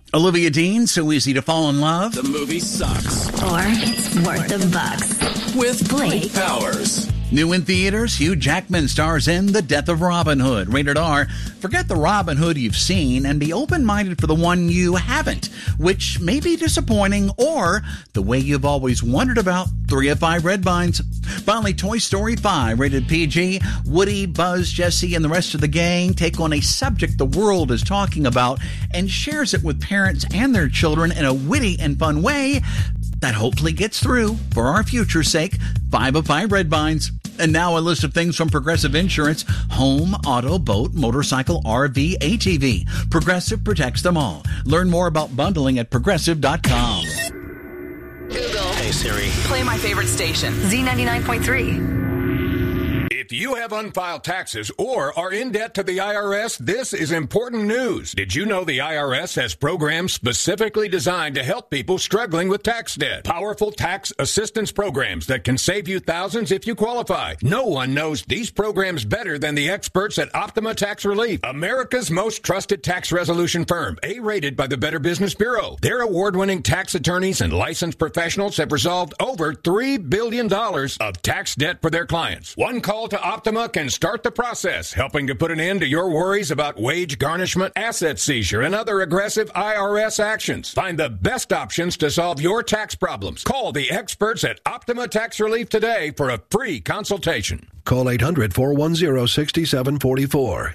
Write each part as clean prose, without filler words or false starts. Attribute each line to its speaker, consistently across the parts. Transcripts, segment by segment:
Speaker 1: Olivia Dean, So Easy to Fall in Love.
Speaker 2: The movie sucks.
Speaker 3: Or it's worth the bucks.
Speaker 2: With Blake Powers.
Speaker 1: New in theaters, Hugh Jackman stars in The Death of Robin Hood. Rated R. Forget the Robin Hood you've seen and be open-minded for the one you haven't, which may be disappointing or the way you've always wondered about. 3 of 5 red vines. Finally, Toy Story 5, rated PG. Woody, Buzz, Jesse, and the rest of the gang take on a subject the world is talking about and shares it with parents and their children in a witty and fun way that hopefully gets through for our future's sake. 5 of 5 red vines. And now a list of things from Progressive Insurance. Home, auto, boat, motorcycle, RV, ATV. Progressive protects them all. Learn more about bundling at Progressive.com.
Speaker 4: Google.
Speaker 5: Hey Siri.
Speaker 4: Play my favorite station.
Speaker 3: Z99.3.
Speaker 6: If you have unfiled taxes or are in debt to the IRS, this is important news. Did you know the IRS has programs specifically designed to help people struggling with tax debt? Powerful tax assistance programs that can save you thousands if you qualify. No one knows these programs better than the experts at Optima Tax Relief, America's most trusted tax resolution firm, A-rated by the Better Business Bureau. Their award-winning tax attorneys and licensed professionals have resolved over $3 billion of tax debt for their clients. One call to Optima can start the process, helping to put an end to your worries about wage garnishment, asset seizure, and other aggressive IRS actions. Find the best options to solve your tax problems. Call the experts at Optima Tax Relief today for a free consultation.
Speaker 7: Call 800-410-6744.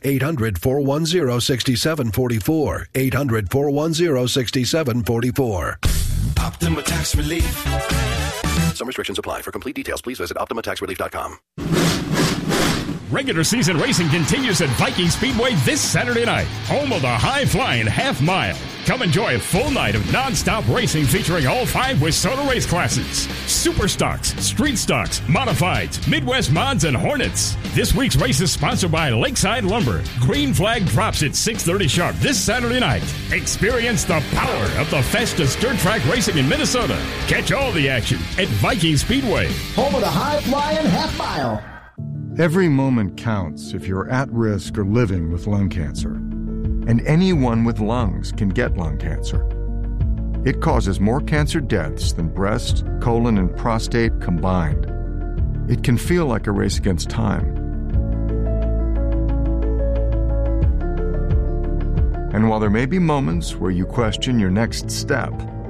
Speaker 7: 800-410-6744. 800-410-6744.
Speaker 2: Optima Tax Relief.
Speaker 7: Some restrictions apply. For complete details, please visit OptimaTaxRelief.com.
Speaker 8: Regular season racing continues at Viking Speedway this Saturday night, home of the high-flying half mile. Come enjoy a full night of non-stop racing featuring all 5 WISSOTA race classes: Super Stocks, Street Stocks, Modifieds, Midwest Mods, and Hornets. This week's race is sponsored by Lakeside Lumber. Green flag drops at 6:30 sharp this Saturday night. Experience the power of the fastest dirt track racing in Minnesota. Catch all the action at Viking Speedway,
Speaker 9: home of the high-flying half mile.
Speaker 10: Every moment counts if you're at risk or living with lung cancer. And anyone with lungs can get lung cancer. It causes more cancer deaths than breast, colon, and prostate combined. It can feel like a race against time. And while there may be moments where you question your next step,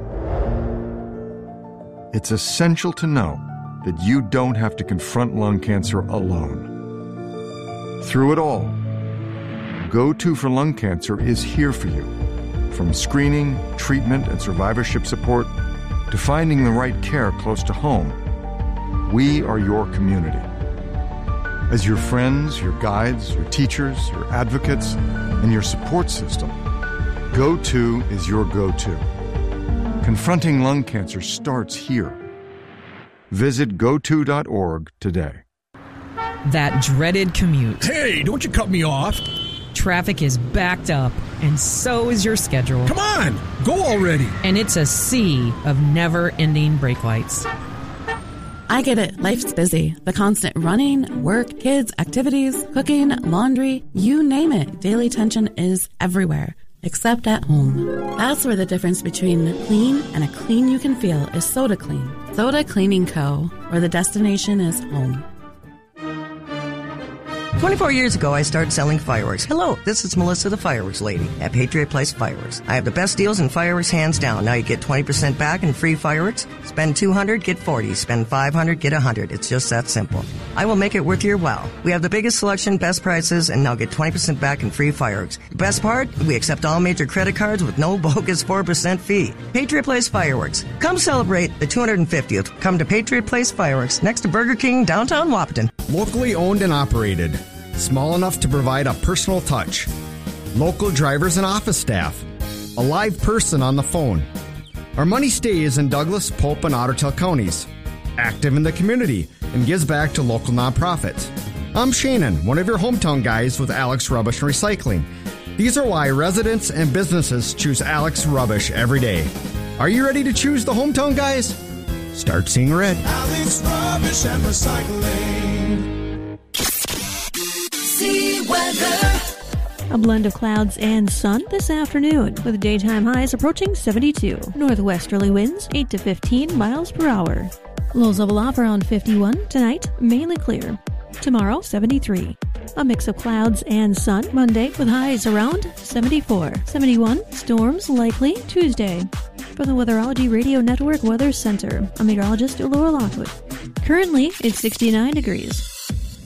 Speaker 10: it's essential to know that you don't have to confront lung cancer alone. Through it all, Go-To for Lung Cancer is here for you. From screening, treatment, and survivorship support to finding the right care close to home, we are your community. As your friends, your guides, your teachers, your advocates, and your support system, Go-To is your go-to. Confronting lung cancer starts here. Visit goto.org today.
Speaker 11: That dreaded commute.
Speaker 12: Hey, don't you cut me off.
Speaker 11: Traffic is backed up, and so is your schedule.
Speaker 12: Come on, go already.
Speaker 11: And it's a sea of never-ending brake lights.
Speaker 13: I get it. Life's busy. The constant running, work, kids, activities, cooking, laundry, you name it. Daily tension is everywhere. Except at home. That's where the difference between clean and a clean you can feel is Soda Clean. Soda Cleaning Co., where the destination is home.
Speaker 14: 24 years ago, I started selling fireworks. Hello, this is Melissa, the fireworks lady at Patriot Place Fireworks. I have the best deals in fireworks, hands down. Now you get 20% back in free fireworks. Spend $200, get $40. Spend $500, get $100. It's just that simple. I will make it worth your while. We have the biggest selection, best prices, and now get 20% back in free fireworks. The best part? We accept all major credit cards with no bogus 4% fee. Patriot Place Fireworks. Come celebrate the 250th. Come to Patriot Place Fireworks, next to Burger King, downtown Wahpeton.
Speaker 15: Locally owned and operated. Small enough to provide a personal touch. Local drivers and office staff. A live person on the phone. Our money stays in Douglas, Pope, and Ottertail counties. Active in the community and gives back to local nonprofits. I'm Shannon, one of your hometown guys with Alex Rubbish Recycling. These are why residents and businesses choose Alex Rubbish every day. Are you ready to choose the hometown guys? Start seeing red.
Speaker 2: Alex Rubbish and Recycling.
Speaker 3: See weather.
Speaker 5: A blend of clouds and sun this afternoon, with daytime highs approaching 72. Northwesterly winds 8 to 15 miles per hour. Lows level off around 51. Tonight, mainly clear. Tomorrow, 73. A mix of clouds and sun Monday with highs around 74. 71. Storms likely Tuesday. For the Weatherology Radio Network Weather Center, I'm meteorologist Laura Lockwood. Currently, it's 69 degrees.